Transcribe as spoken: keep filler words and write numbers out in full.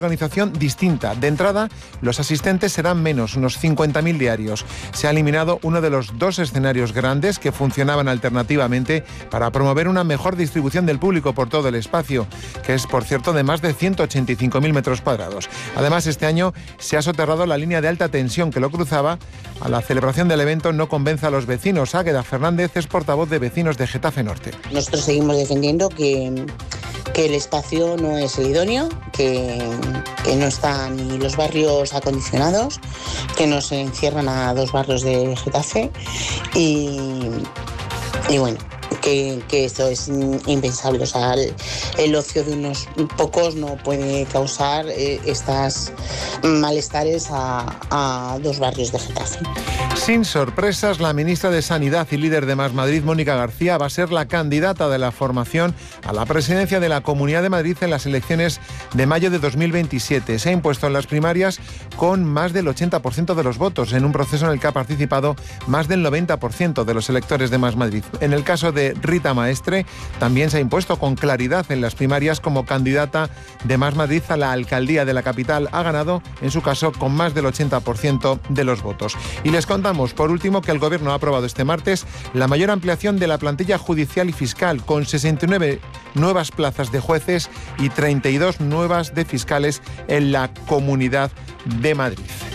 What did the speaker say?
organización distinta. De entrada, los asistentes serán menos, unos cincuenta mil diarios. Se ha eliminado uno de los dos escenarios grandes que funcionaban alternativamente para promover una mejor distribución del público por todo el espacio, que es, por cierto, de más de ciento ochenta y cinco mil metros cuadrados. Además, este año se ha soterrado la línea de alta tensión que lo cruzaba. A la celebración del evento no convence a los vecinos. Águeda Fernández es portavoz de Vecinos de Getafe Norte. Nosotros seguimos defendiendo que... que el espacio no es el idóneo, que, que no están ni los barrios acondicionados, que no se encierran a dos barrios de Getafe y, y bueno, que, que esto es impensable. O sea, el, el ocio de unos pocos no puede causar eh, estas malestares a, a dos barrios de Getafe. Sin sorpresas, la ministra de Sanidad y líder de Más Madrid, Mónica García, va a ser la candidata de la formación a la presidencia de la Comunidad de Madrid en las elecciones de mayo de dos mil veintisiete. Se ha impuesto en las primarias con más del ochenta por ciento de los votos, en un proceso en el que ha participado más del noventa por ciento de los electores de Más Madrid. En el caso de Rita Maestre, también se ha impuesto con claridad en las primarias como candidata de Más Madrid a la alcaldía de la capital. Ha ganado, en su caso, con más del ochenta por ciento de los votos. Y les contamos, por último, que el Gobierno ha aprobado este martes la mayor ampliación de la plantilla judicial y fiscal, con sesenta y nueve nuevas plazas de jueces y treinta y dos nuevas de fiscales en la Comunidad de Madrid.